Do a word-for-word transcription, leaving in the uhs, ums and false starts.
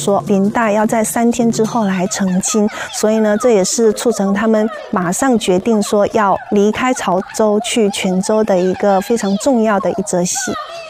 说林大要在三天之后来成亲，所以呢，这也是促成他们马上决定说要离开潮州去泉州的一个非常重要的一则戏。